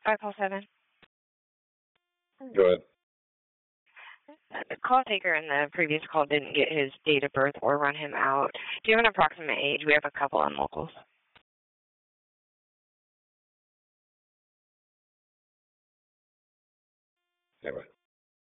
507. Go ahead. The call taker in the previous call didn't get his date of birth or run him out. Do you have an approximate age? We have a couple on locals. Anyway.